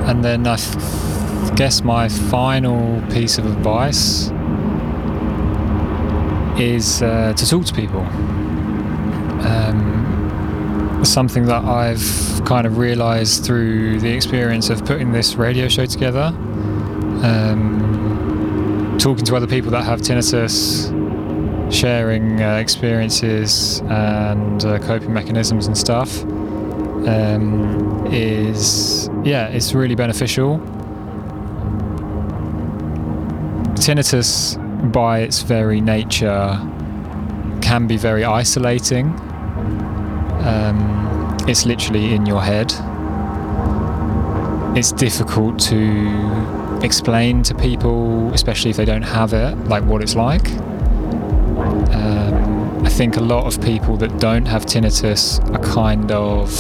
And then I guess my final piece of advice is to talk to people. Something that I've kind of realised through the experience of putting this radio show together, talking to other people that have tinnitus, sharing experiences and coping mechanisms and stuff, it's really beneficial. Tinnitus, by its very nature, can be very isolating. It's literally in your head. It's difficult to explain to people, especially if they don't have it, like what it's like. I think a lot of people that don't have tinnitus are kind of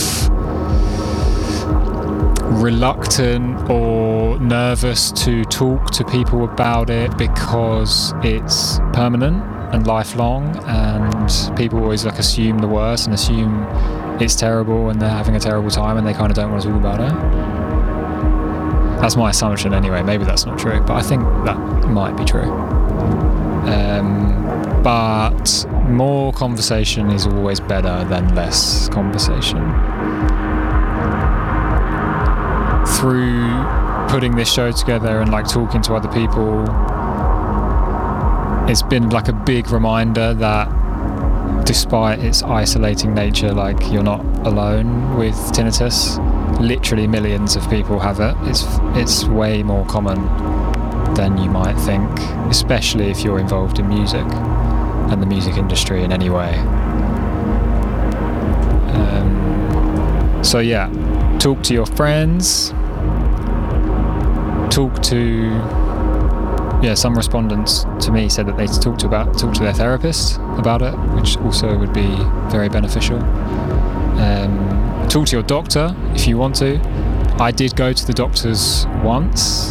reluctant or nervous to talk to people about it because it's permanent and lifelong, and people always like assume the worst and assume it's terrible and they're having a terrible time and they kind of don't want to talk about it. That's my assumption anyway. Maybe that's not true, but I think that might be true. But more conversation is always better than less conversation. Through putting this show together and like talking to other people, it's been like a big reminder that despite its isolating nature, like you're not alone with tinnitus. Literally millions of people have it. It's way more common than you might think, especially if you're involved in music and the music industry in any way. So yeah, talk to your friends, talk to some respondents to me said that they talk to their therapist about it, which also would be very beneficial. Talk to your doctor if you want to. I did go to the doctors once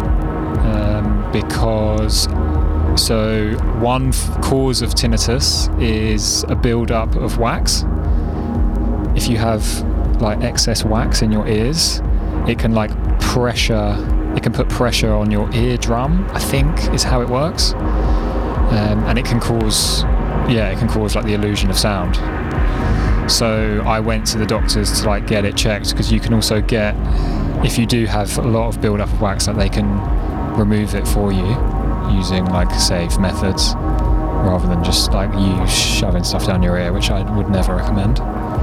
because one cause of tinnitus is a build-up of wax. If you have like excess wax in your ears, it can put pressure on your eardrum, I think is how it works, and it can cause like the illusion of sound. So I went to the doctors to like get it checked, because you can also get, if you do have a lot of build-up of wax, that they can remove it for you using like safe methods rather than just like you shoving stuff down your ear, which I would never recommend.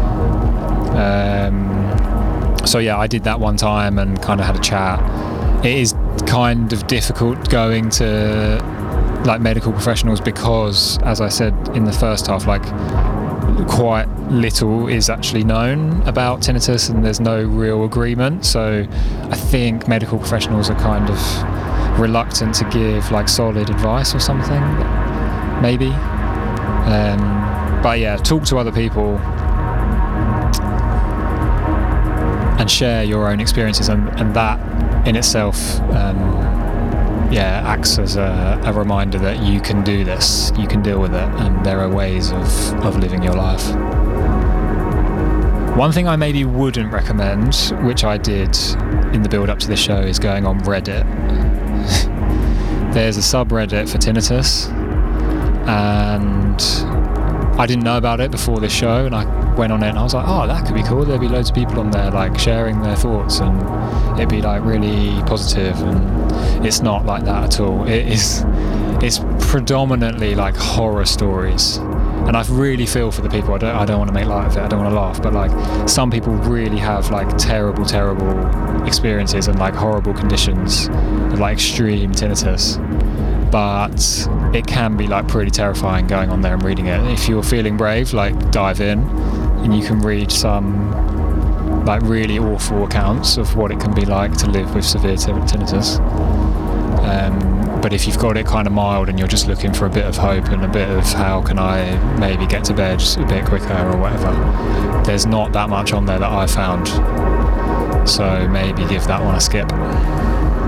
So yeah, I did that one time and kind of had a chat. It is kind of difficult going to like medical professionals because, as I said in the first half, like quite little is actually known about tinnitus and there's no real agreement. So I think medical professionals are kind of reluctant to give like solid advice or something, maybe. But yeah, talk to other people and share your own experiences, and that in itself acts as a reminder that you can do this, you can deal with it, and there are ways of living your life. One thing I maybe wouldn't recommend, which I did in the build up to this show, is going on Reddit. There's a subreddit for tinnitus, and I didn't know about it before this show, and I went on it and I was like, oh, that could be cool. There'd be loads of people on there like sharing their thoughts, and it'd be like really positive, and it's not like that at all. It's predominantly like horror stories, and I really feel for the people. I don't want to make light of it, I don't want to laugh, but like some people really have like terrible experiences and like horrible conditions of like extreme tinnitus. But it can be like pretty terrifying going on there and reading it. If you're feeling brave, like dive in and you can read some like really awful accounts of what it can be like to live with severe tinnitus. But if you've got it kind of mild and you're just looking for a bit of hope and a bit of how can I maybe get to bed a bit quicker or whatever, there's not that much on there that I found. So maybe give that one a skip.